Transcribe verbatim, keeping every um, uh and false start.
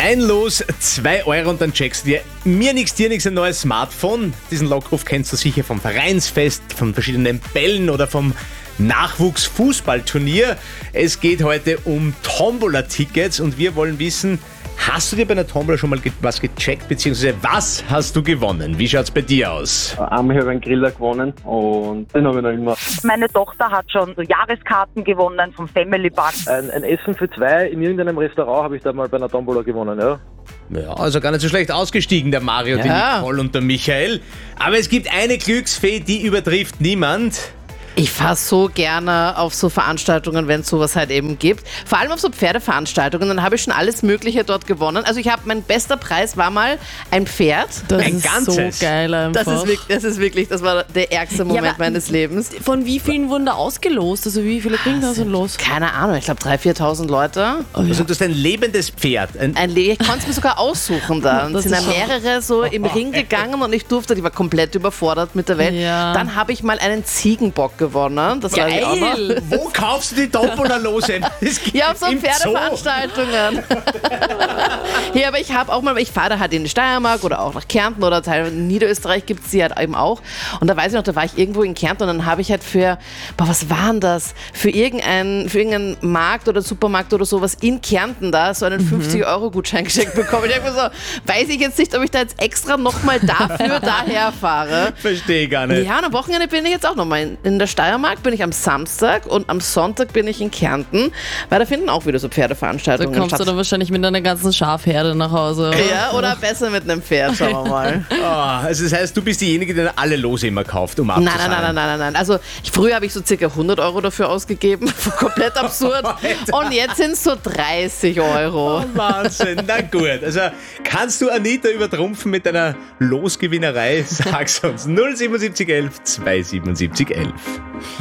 Ein Los, zwei Euro und dann checkst du dir mir nix, dir nix ein neues Smartphone. Diesen Lockruf kennst du sicher vom Vereinsfest, von verschiedenen Bällen oder vom Nachwuchsfußballturnier. Es geht heute um Tombola-Tickets und wir wollen wissen, hast du dir bei einer Tombola schon mal ge- was gecheckt, beziehungsweise was hast du gewonnen? Wie schaut's bei dir aus? Einmal habe ich einen Griller gewonnen und den habe ich noch immer. Meine Tochter hat schon so Jahreskarten gewonnen vom Family Park. Ein, ein Essen für zwei in irgendeinem Restaurant habe ich da mal bei einer Tombola gewonnen, ja. Ja, also gar nicht so schlecht ausgestiegen, der Mario, die Ja. Nicole und der Michael. Aber es gibt eine Glücksfee, die übertrifft niemand. Ich fahre so gerne auf so Veranstaltungen, wenn es sowas halt eben gibt. Vor allem auf so Pferdeveranstaltungen, dann habe ich schon alles Mögliche dort gewonnen. Also ich habe, mein bester Preis war mal ein Pferd. Das Ein ist ganzes? so geil einfach. Das ist, wirklich, das ist wirklich, das war der ärgste Moment aber- meines Lebens. Von wie vielen wurden da ausgelost? Also wie viele kriegen da so los? Keine Ahnung, ich glaube dreitausend, viertausend Leute. Also du hast ein lebendes Pferd. Ein Ein Le ich konnte es mir sogar aussuchen da. Und Das sind da ist schon- mehrere so im Ring gegangen und ich durfte, ich war komplett überfordert mit der Welt. Ja. Dann habe ich mal einen Ziegenbock gewonnen. Das war ich auch noch. Wo kaufst du die Tombola-Lose? Es gibt Ja, auf so im Zoo. Pferdeveranstaltungen. Ja, aber ich habe auch mal, ich fahre da halt in die Steiermark oder auch nach Kärnten oder Teil in Niederösterreich gibt es die halt eben auch. Und da weiß ich noch, da war ich irgendwo in Kärnten und dann habe ich halt für, boah, was war denn das? Für irgendeinen für irgendeinen Markt oder Supermarkt oder sowas in Kärnten da so einen fünfzig-Euro-Gutschein geschenkt bekommen. Ich habe mir so, weiß ich jetzt nicht, ob ich da jetzt extra nochmal dafür daher fahre. Verstehe gar nicht. Ja, und am Wochenende bin ich jetzt auch nochmal in, in der Steiermark, bin ich am Samstag und am Sonntag bin ich in Kärnten, weil da finden auch wieder so Da Pferdeveranstaltungen kommst du statt. dann wahrscheinlich mit einer ganzen Schafherde nach Hause. Oder? Ja, oder besser mit einem Pferd, schauen wir mal. Ah, also das heißt, du bist diejenige, die dann alle Lose immer kauft, um Nein, abzuzahlen. nein, nein, nein, nein, nein. Also ich, früher habe ich so circa hundert Euro dafür ausgegeben. Komplett absurd. Und jetzt sind es so dreißig Euro. Wahnsinn, na gut. Also kannst du Anita übertrumpfen mit deiner Losgewinnerei? Sag's uns. null siebenundsiebzig elf zwei siebenundsiebzig elf.